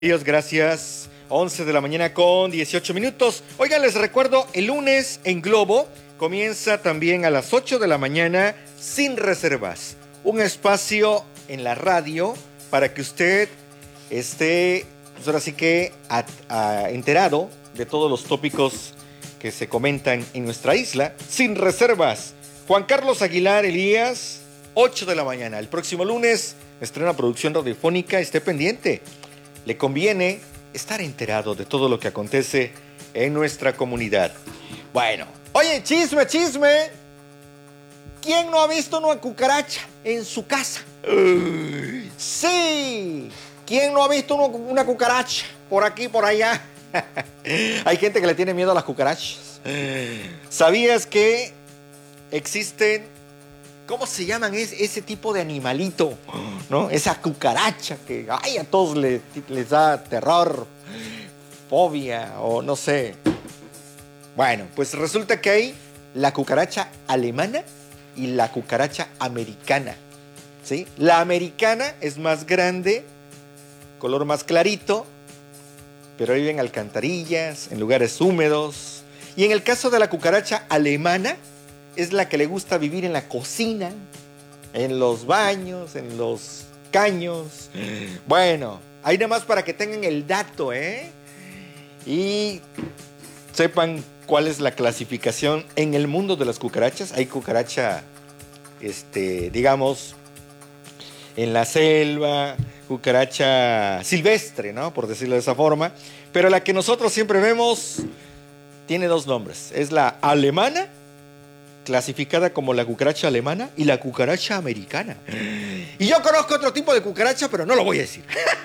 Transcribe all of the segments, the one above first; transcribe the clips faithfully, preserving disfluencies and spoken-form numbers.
Dios, gracias. once de la mañana con dieciocho minutos. Oigan, les recuerdo, el lunes en Globo comienza también a las ocho de la mañana Sin Reservas. Un espacio en la radio para que usted esté, pues ahora sí que, a, a, enterado de todos los tópicos que se comentan en nuestra isla. Sin Reservas. Juan Carlos Aguilar Elías, ocho de la mañana. El próximo lunes estrena producción radiofónica. Esté pendiente. Le conviene estar enterado de todo lo que acontece en nuestra comunidad. Bueno, oye, chisme, chisme. ¿Quién no ha visto una cucaracha en su casa? Uh, sí. ¿Quién no ha visto una, una cucaracha por aquí, por allá? Hay gente que le tiene miedo a las cucarachas. ¿Sabías que existen, cómo se llaman ese, ese tipo de animalito, ¿no? Esa cucaracha que ay, a todos les, les da terror, fobia o no sé. Bueno, pues resulta que hay la cucaracha alemana y la cucaracha americana, ¿sí? La americana es más grande, color más clarito, pero vive en alcantarillas, en lugares húmedos. Y en el caso de la cucaracha alemana, es la que le gusta vivir en la cocina, en los baños, en los caños. Bueno, ahí nada más para que tengan el dato, ¿eh? Y sepan cuál es la clasificación en el mundo de las cucarachas. Hay cucaracha, este, digamos, en la selva, cucaracha silvestre, ¿no? Por decirlo de esa forma. Pero la que nosotros siempre vemos tiene dos nombres. Es la alemana, clasificada como la cucaracha alemana, y la cucaracha americana. Y yo conozco otro tipo de cucaracha, pero no lo voy a decir.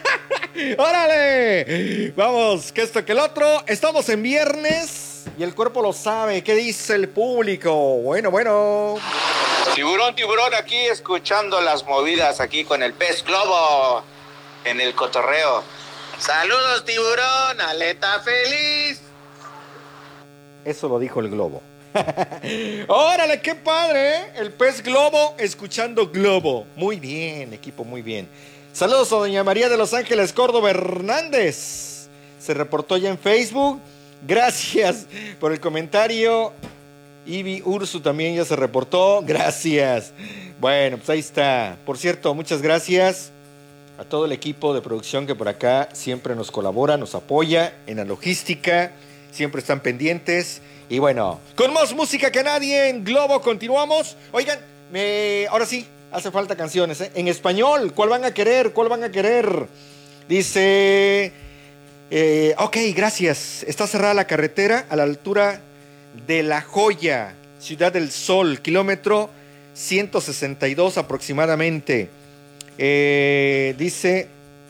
¡Órale! Vamos, que esto que el otro. Estamos en viernes y el cuerpo lo sabe. ¿Qué dice el público? Bueno, bueno. Tiburón, tiburón, aquí escuchando las movidas aquí con el pez globo en el cotorreo. Saludos, tiburón, aleta feliz. Eso lo dijo el globo. ¡Órale, qué padre! ¿eh? El pez globo escuchando globo. Muy bien, equipo, muy bien. Saludos a doña María de Los Ángeles Córdoba Hernández. Se reportó ya en Facebook. Gracias por el comentario. Ivy Ursu también ya se reportó. Gracias. Bueno, pues ahí está. Por cierto, muchas gracias a todo el equipo de producción que por acá siempre nos colabora, nos apoya en la logística. Siempre están pendientes. Y bueno, con más música que nadie en Globo continuamos. Oigan, me, ahora sí, hace falta canciones, ¿eh? En español, ¿cuál van a querer? ¿Cuál van a querer? Dice, eh, ok, gracias. Está cerrada la carretera a la altura de La Joya, Ciudad del Sol, kilómetro ciento sesenta y dos aproximadamente. Eh, dice,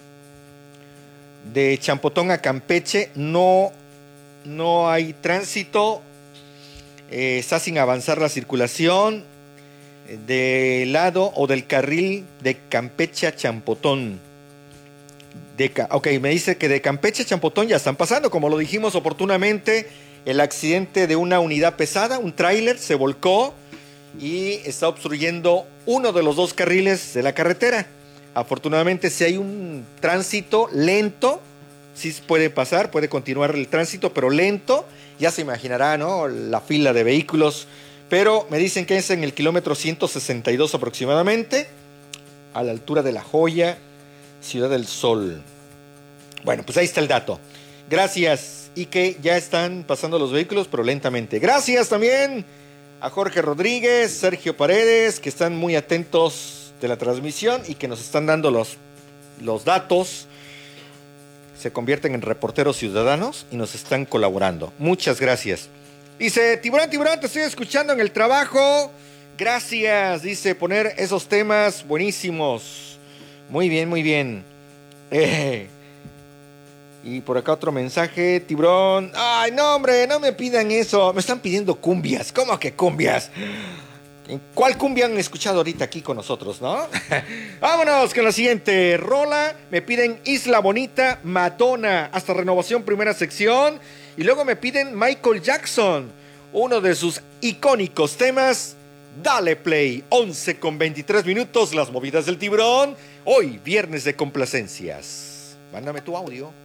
de Champotón a Campeche no... No hay tránsito, eh, está sin avanzar la circulación del lado o del carril de Campeche a Champotón. De, ok, me dice que de Campeche a Champotón ya están pasando, como lo dijimos oportunamente, el accidente de una unidad pesada, un tráiler se volcó y está obstruyendo uno de los dos carriles de la carretera. Afortunadamente, si hay un tránsito lento, sí puede pasar, puede continuar el tránsito, pero lento. Ya se imaginará, ¿no? La fila de vehículos. Pero me dicen que es en el kilómetro ciento sesenta y dos aproximadamente, a la altura de La Joya, Ciudad del Sol. Bueno, pues ahí está el dato. Gracias. Y que ya están pasando los vehículos, pero lentamente. Gracias también a Jorge Rodríguez, Sergio Paredes, que están muy atentos de la transmisión y que nos están dando los, los datos. Se convierten en reporteros ciudadanos y nos están colaborando. Muchas gracias. Dice, tiburón, tiburón, te estoy escuchando en el trabajo. Gracias, dice, poner esos temas buenísimos. Muy bien, muy bien. Eh. Y por acá otro mensaje, tiburón. Ay, no, hombre, no me pidan eso. Me están pidiendo cumbias. ¿Cómo que cumbias? ¿Cuál cumbia han escuchado ahorita aquí con nosotros, no? Vámonos con la siguiente rola. Me piden Isla Bonita, Madonna, hasta Renovación primera sección. Y luego me piden Michael Jackson, uno de sus icónicos temas. Dale play, once con veintitrés minutos, las movidas del tiburón. Hoy, viernes de complacencias. Mándame tu audio